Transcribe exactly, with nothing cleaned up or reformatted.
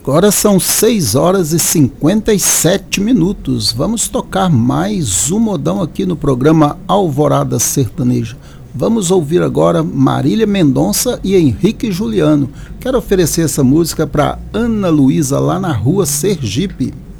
Agora são seis horas e cinquenta e sete minutos. Vamos tocar mais um modão aqui no programa Alvorada Sertaneja. Vamos ouvir agora Marília Mendonça e Henrique Juliano. Quero oferecer essa música para Ana Luísa lá na rua Sergipe.